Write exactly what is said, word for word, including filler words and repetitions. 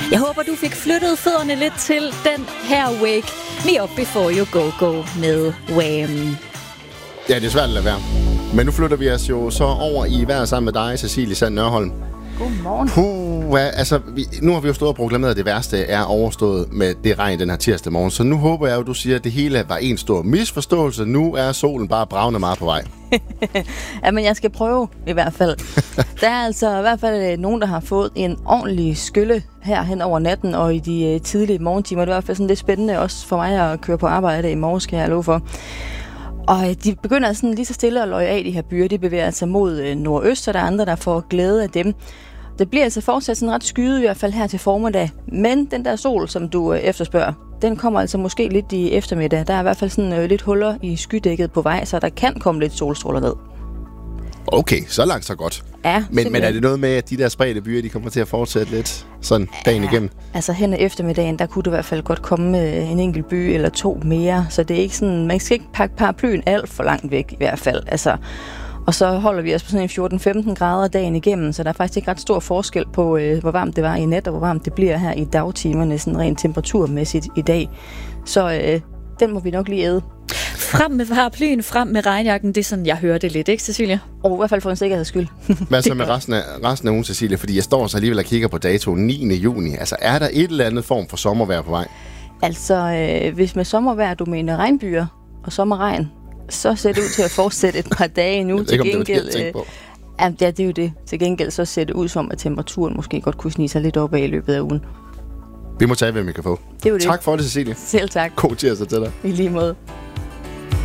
Jeg håber, du fik flyttet fødderne lidt til den her Wake Me Up Before You Go Go med Wham. Ja, det er svært at lade være. Men nu flytter vi os jo så over i vejr sammen med dig, Cecilie Sand Nørholm. Godmorgen. Puh, altså, vi, nu har vi jo stået og proklameret, at det værste er overstået med det regn den her tirsdag morgen. Så nu håber jeg jo, du siger, at det hele var en stor misforståelse. Nu er solen bare bravende meget på vej. Jamen, jeg skal prøve i hvert fald. Der er altså i hvert fald nogen, der har fået en ordentlig skylle her hen over natten og i de tidlige morgentimer. Det er i hvert fald sådan lidt spændende også for mig at køre på arbejde i morgen, skal jeg love for. Og de begynder sådan lige så stille at løje af, de her byer. De bevæger sig mod nordøst, og der er andre, der får glæde af dem. Det bliver altså fortsat sådan ret skyet i hvert fald her til formiddag. Men den der sol, som du efterspørger, den kommer altså måske lidt i eftermiddag. Der er i hvert fald sådan øh, lidt huller i skydækket på vej, så der kan komme lidt solstråler ned. Okay, så langt så godt. Ja, men, men er det noget med, at de der spredte byer, de kommer til at fortsætte lidt sådan dagen ja, igennem? Altså hen ad eftermiddagen, der kunne det i hvert fald godt komme øh, en enkelt by eller to mere. Så det er ikke sådan, man skal ikke pakke paraplyen alt for langt væk i hvert fald. Altså, og så holder vi os på sådan en fjorten femten grader dagen igennem, så der er faktisk ikke ret stor forskel på, øh, hvor varmt det var i nat, og hvor varmt det bliver her i dagtimerne, sådan rent temperaturmæssigt i dag. Så øh, den må vi nok lige æde. Frem med paraplyen, frem med regnjakken, det er sådan, jeg hører det lidt, ikke Cecilia? Og i hvert fald for en sikkerheds skyld. Hvad så med resten af, resten af ugen, Cecilia? Fordi jeg står så alligevel og kigger på datoen niende juni. Altså, er der et eller andet form for sommervejr på vej? Altså, øh, hvis med sommervejr du mener regnbyer og sommerregn, så ser det ud til at fortsætte et par dage nu. Jeg ved ikke, om det var det, jeg tænkte på. Ja, det er jo det. Til gengæld så ser det ud som, at temperaturen måske godt kunne snige sig lidt op af i løbet af ugen. Vi må tage, hvem vi kan få. Det er jo det. Tak for det, Cecilie. Selv tak. God tirsdag til dig. I lige måde.